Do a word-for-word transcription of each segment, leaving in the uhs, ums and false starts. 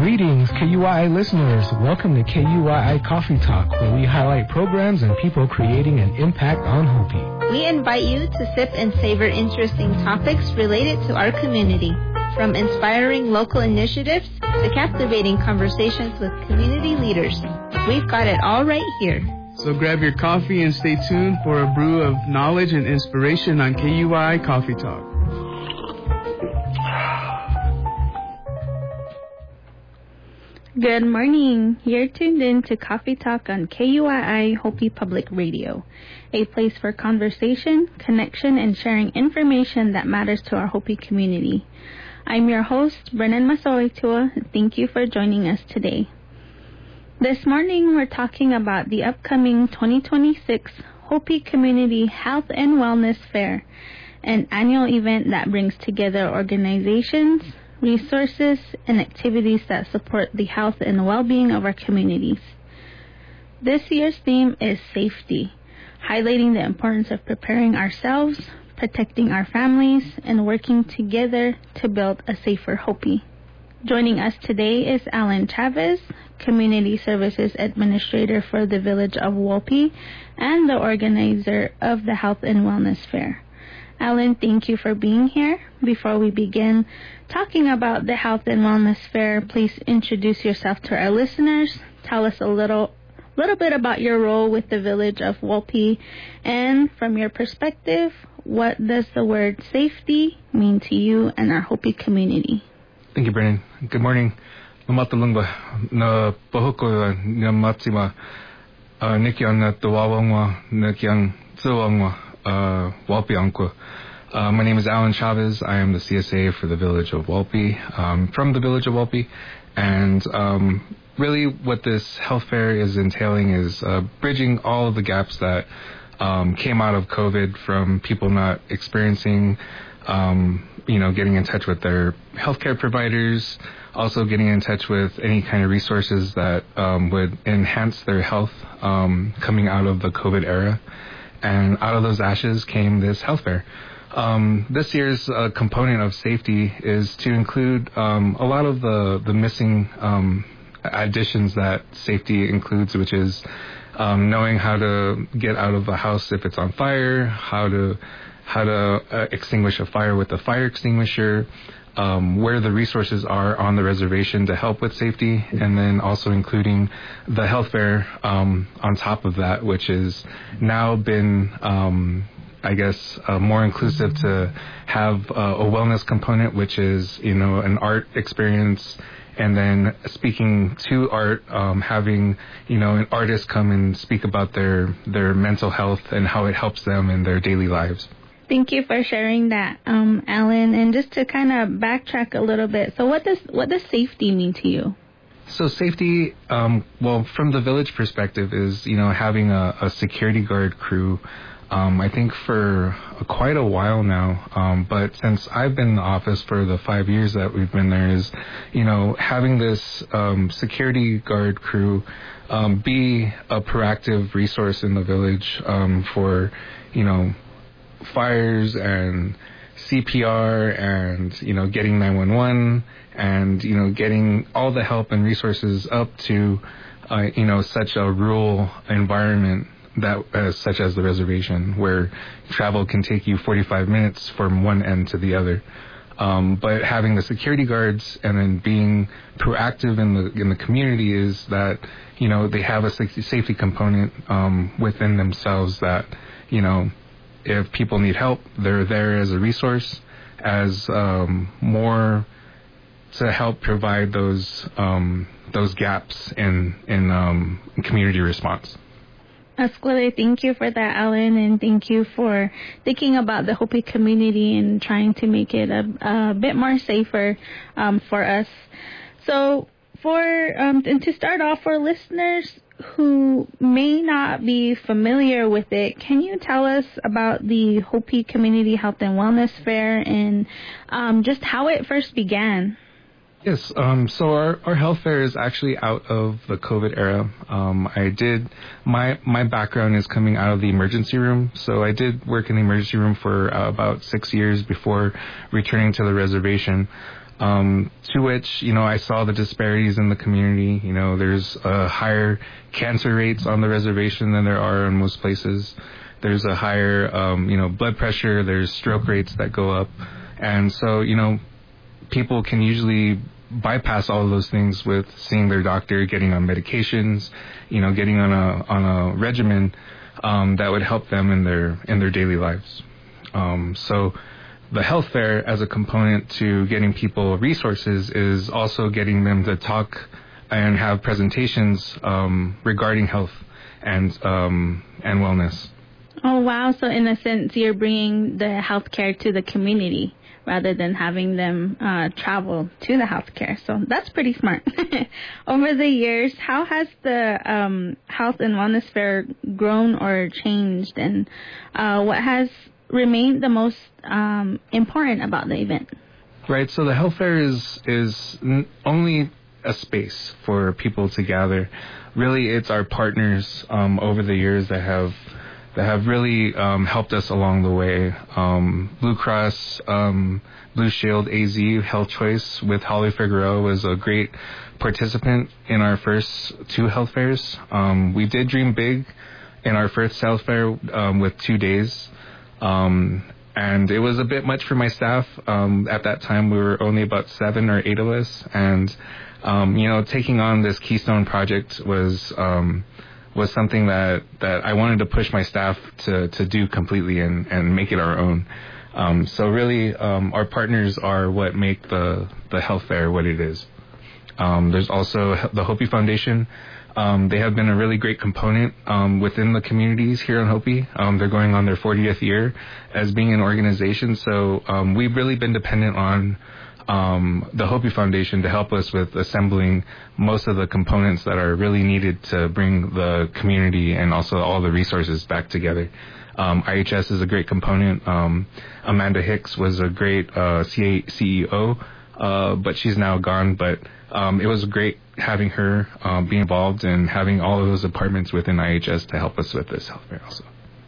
Greetings, K U I I listeners. Welcome to K U I I Coffee Talk, where we highlight programs and people creating an impact on Hopi. We invite you to sip and savor interesting topics related to our community, from inspiring local initiatives to captivating conversations with community leaders. We've got it all right here. So grab your coffee and stay tuned for a brew of knowledge and inspiration on K U I I Coffee Talk. Good morning. You're tuned in to Coffee Talk on K U I I Hopi Public Radio, a place for conversation, connection, and sharing information that matters to our Hopi community. I'm your host, Brennan Masoitua. Thank you for joining us today. This morning, we're talking about the upcoming twenty twenty-six Hopi Community Health and Wellness Fair, an annual event that brings together organizations, resources, and activities that support the health and well-being of our communities. This year's theme is safety, highlighting the importance of preparing ourselves, protecting our families, and working together to build a safer Hopi. Joining us today is Alan Chavez, Community Services Administrator for the Village of Walpi and the organizer of the Health and Wellness Fair. Alan, thank you for being here. Before we begin talking about the Health and Wellness Fair, please introduce yourself to our listeners. Tell us a little little bit about your role with the Village of Walpi, and from your perspective, what does the word safety mean to you and our Hopi community? Thank you, Brennan. Good morning. Namatalungba na pohoko na matsima nikian na tuwawangwa nikian tsuwangwa Walpi. Uh, my name is Alan Chavez. I am the C S A for the Village of Walpi, um, from the Village of Walpi. And um, really what this health fair is entailing is uh, bridging all of the gaps that um, came out of COVID, from people not experiencing, um, you know, getting in touch with their healthcare providers, also getting in touch with any kind of resources that um, would enhance their health um, coming out of the COVID era. And out of those ashes came this health fair. Um, this year's uh, component of safety is to include um, a lot of the, the missing um, additions that safety includes, which is um, knowing how to get out of a house if it's on fire, how to how to uh, extinguish a fire with a fire extinguisher, Um, where the resources are on the reservation to help with safety, and then also including the health fair um, on top of that, which has now been, um, I guess, uh, more inclusive to have uh, a wellness component, which is, you know, an art experience, and then speaking to art, um, having, you know, an artist come and speak about their, their mental health and how it helps them in their daily lives. Thank you for sharing that, um, Alan. And just to kind of backtrack a little bit, so what does what does safety mean to you? So safety, um, well, from the village perspective, is, you know, having a, a security guard crew. Um, I think for quite a while now, um, but since I've been in the office for the five years that we've been there, is, you know, having this um, security guard crew um, be a proactive resource in the village um, for, you know, fires and C P R and, you know, getting nine one one and, you know, getting all the help and resources up to, uh, you know, such a rural environment that uh, such as the reservation, where travel can take you forty-five minutes from one end to the other. Um, but having the security guards and then being proactive in the in the community is that, you know, they have a safety component um, within themselves that, you know, if people need help, they're there as a resource, as um, more to help provide those um, those gaps in in um, community response. Asquale, thank you for that, Alan, and thank you for thinking about the Hopi community and trying to make it a, a bit more safer um, for us. So, for um, and to start off, for listeners who may not be familiar with it, can you tell us about the Hopi Community Health and Wellness Fair and um, just how it first began? Yes, um, so our, our health fair is actually out of the COVID era. Um, I did, my my background is coming out of the emergency room, so I did work in the emergency room for uh, about six years before returning to the reservation. Um, to which, you know, I saw the disparities in the community. You know, there's uh, higher cancer rates on the reservation than there are in most places. There's a higher, um, you know, blood pressure. There's stroke rates that go up. And so, you know, people can usually bypass all of those things with seeing their doctor, getting on medications, you know, getting on a on a regimen um, that would help them in their in their daily lives. Um, so the health fair as a component to getting people resources is also getting them to talk and have presentations um, regarding health and um, and wellness. Oh, wow. So in a sense, you're bringing the healthcare to the community rather than having them uh, travel to the healthcare. So that's pretty smart. Over the years, how has the um, health and wellness fair grown or changed? And uh, what has remained the most um, important about the event? Right. So the health fair is, is n- only a space for people to gather. Really, it's our partners um, over the years that have that have really um, helped us along the way. Um, Blue Cross, um, Blue Shield, A Z, Health Choice with Holly Figueroa was a great participant in our first two health fairs. Um, we did dream big in our first health fair um, with two days. Um, and it was a bit much for my staff. Um, at that time, we were only about seven or eight of us. And, um, you know, taking on this Keystone project was um, was something that, that I wanted to push my staff to, to do completely and, and make it our own. Um, so really, um, our partners are what make the, the health fair what it is. Um, there's also the Hopi Foundation. Um, they have been a really great component um, within the communities here in Hopi. Um, they're going on their fortieth year as being an organization. So um, we've really been dependent on um, the Hopi Foundation to help us with assembling most of the components that are really needed to bring the community and also all the resources back together. Um, I H S is a great component. Um, Amanda Hicks was a great uh, C E O, uh, but she's now gone. But um, it was great having her um, be involved and having all of those departments within I H S to help us with this health fair also.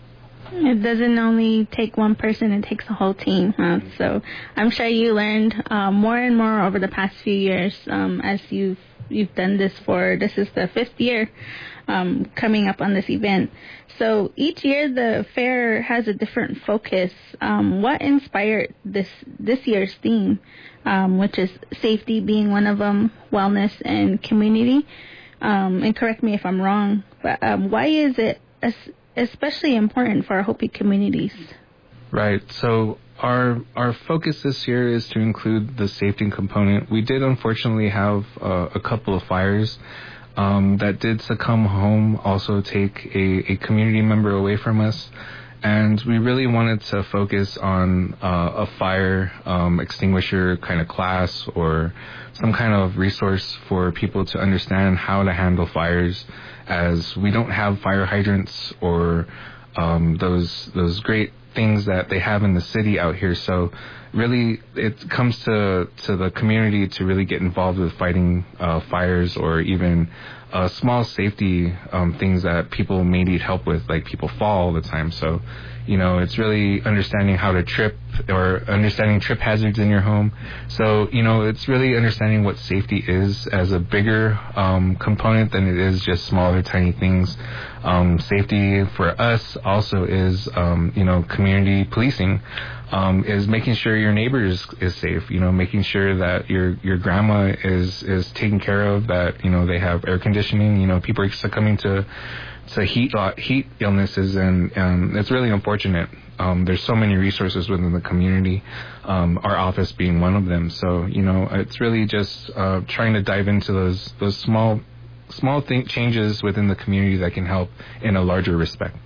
It doesn't only take one person, it takes a whole team. Huh? So I'm sure you learned uh, more and more over the past few years um, as you've, you've done this for, this is the fifth year um, coming up on this event. So each year the fair has a different focus. Um, what inspired this this year's theme, um, which is safety being one of them, wellness and community? Um, and correct me if I'm wrong, but um, why is it as especially important for our Hopi communities? Right. So our our focus this year is to include the safety component. We did unfortunately have uh, a couple of fires um, that did succumb home, also take a, a community member away from us. And we really wanted to focus on uh, a fire um, extinguisher kind of class or some kind of resource for people to understand how to handle fires, as we don't have fire hydrants or um, those those great things that they have in the city out here. So really it comes to, to the community to really get involved with fighting uh, fires or even uh, small safety um, things that people may need help with, like people fall all the time. So, you know, it's really understanding how to trip or understanding trip hazards in your home. So, you know, it's really understanding what safety is as a bigger um, component than it is just smaller, tiny things. Um, safety for us also is, um, you know, community policing. Um, is making sure your neighbors is safe, you know, making sure that your, your grandma is, is taken care of, that, you know, they have air conditioning, you know, people are succumbing to, to heat, heat illnesses, and, um, it's really unfortunate. Um, there's so many resources within the community, um, our office being one of them. So, you know, it's really just, uh, trying to dive into those, those small, small thing, changes within the community that can help in a larger respect.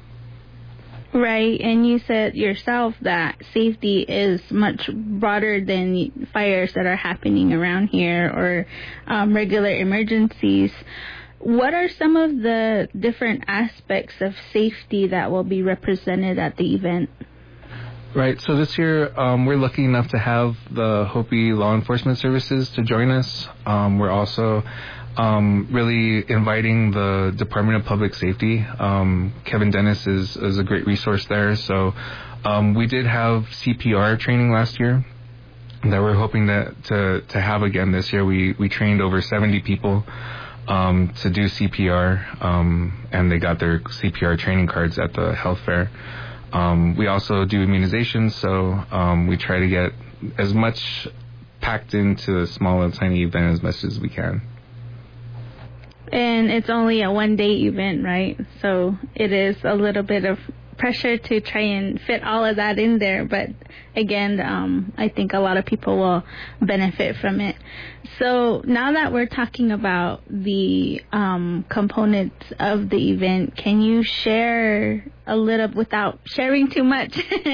Right, and you said yourself that safety is much broader than fires that are happening around here or um, regular emergencies. What are some of the different aspects of safety that will be represented at the event? Right, so this year um, we're lucky enough to have the Hopi Law Enforcement Services to join us. Um, we're also Um, really inviting the Department of Public Safety. Um, Kevin Dennis is, is a great resource there. So um, we did have C P R training last year. that we're hoping that to to have again this year. We we trained over seventy people um, to do C P R, um, and they got their C P R training cards at the health fair. Um, we also do immunizations, so um, we try to get as much packed into a small little tiny event as much as we can. And it's only a one-day event, right? So it is a little bit of pressure to try and fit all of that in there. But again, um, I think a lot of people will benefit from it. So now that we're talking about the um, components of the event, can you share a little, without sharing too much,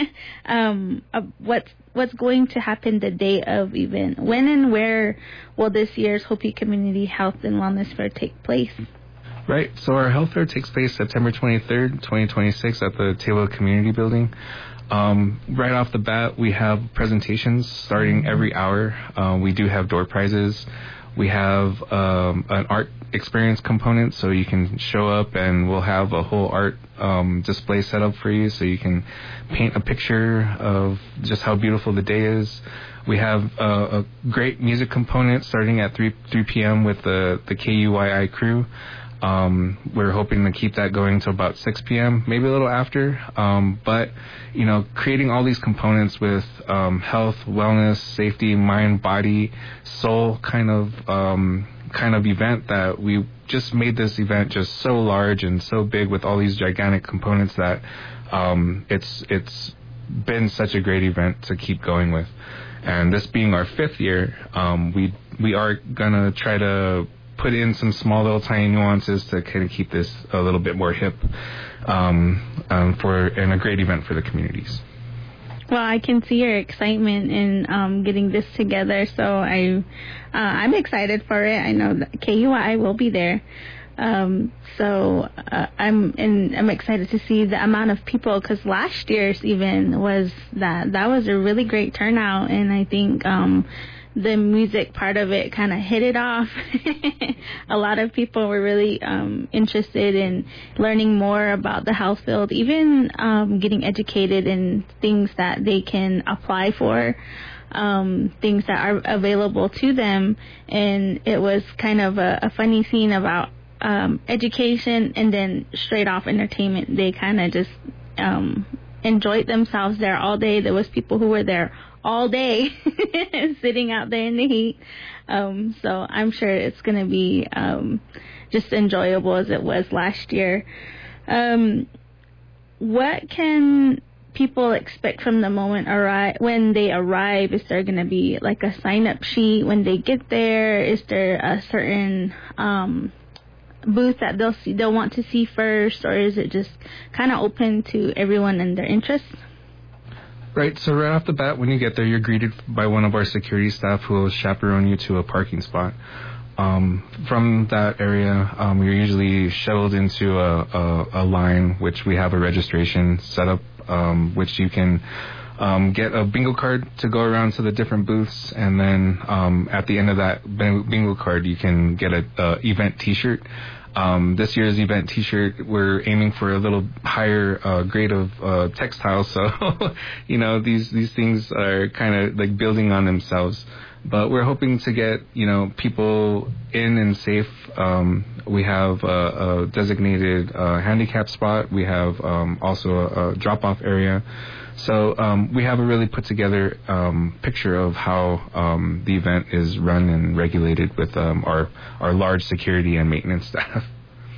um, of what's what's going to happen the day of event? When and where will this year's Hopi Community Health and Wellness Fair take place? Right. So our health fair takes place September twenty-third, twenty twenty-six at the Taylor Community Building. Um, right off the bat, we have presentations starting every hour. Uh, we do have door prizes. We have um, an art experience component, so you can show up and we'll have a whole art um, display set up for you so you can paint a picture of just how beautiful the day is. We have uh, a great music component starting at three p.m. with the, the K U Y I crew. Um, we're hoping to keep that going to about six p.m., maybe a little after. Um, but, you know, creating all these components with um, health, wellness, safety, mind, body, soul kind of um, kind of event that we just made this event just so large and so big with all these gigantic components that um, it's it's been such a great event to keep going with. And this being our fifth year, um, we we are gonna try to put in some small little tiny nuances to kind of keep this a little bit more hip um, um, for and a great event for the communities. Well, I can see your excitement in um, getting this together, so I, uh, I'm excited for it. I know that K U I will be there, um, so uh, I'm and I'm excited to see the amount of people, because last year's event was that that was a really great turnout, and I think um, the music part of it kind of hit it off. A lot of people were really um, interested in learning more about the health field, even um, getting educated in things that they can apply for, um, things that are available to them. And it was kind of a, a funny scene about um, education and then straight off entertainment. They kind of just um, enjoyed themselves there all day. There was people who were there all day sitting out there in the heat. Um, so I'm sure it's going to be um, just enjoyable as it was last year. Um, what can people expect from the moment arri- when they arrive? Is there going to be like a sign-up sheet when they get there? Is there a certain um, booth that they'll see, they'll want to see first, or is it just kind of open to everyone and their interests? Right, so right off the bat, when you get there, you're greeted by one of our security staff who will chaperone you to a parking spot. Um, from that area, um, you're usually shuttled into a, a, a line, which we have a registration set up, um, which you can um, get a bingo card to go around to the different booths, and then um, at the end of that bingo card, you can get a, a event T-shirt. Um, this year's event T-shirt, we're aiming for a little higher uh, grade of uh, textile, so you know these these things are kind of like building on themselves. But we're hoping to get you know people in and safe. Um, we have a, a designated uh, handicap spot. We have um, also a, a drop-off area. So um, we have a really put together um, picture of how um, the event is run and regulated with um, our, our large security and maintenance staff.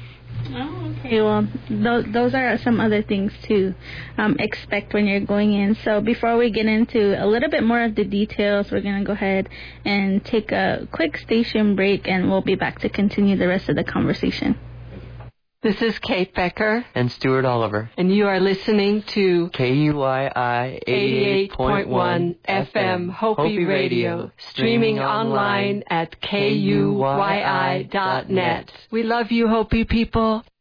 Oh, okay. Well, th- those are some other things to um, expect when you're going in. So before we get into a little bit more of the details, we're going to go ahead and take a quick station break, and we'll be back to continue the rest of the conversation. This is Kate Becker and Stuart Oliver, and you are listening to K U I I eighty-eight point one F M Hopi Radio, streaming online at K U Y I dot net. We love you, Hopi people.